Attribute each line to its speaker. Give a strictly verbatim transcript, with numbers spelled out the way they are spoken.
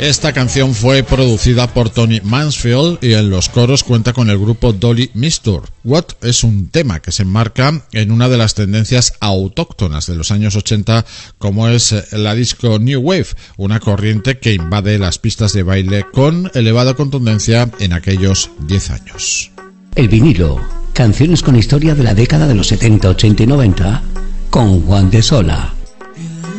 Speaker 1: Esta canción fue producida por Tony Mansfield y en los coros cuenta con el grupo Dolly Mistur. What es un tema que se enmarca en una de las tendencias autóctonas de los años ochenta, como es la disco New Wave, una corriente que invade las pistas de baile con elevada contundencia en aquellos diez años.
Speaker 2: El vinilo, canciones con historia de la década de los setenta, ochenta y noventa, con Juan de Sola.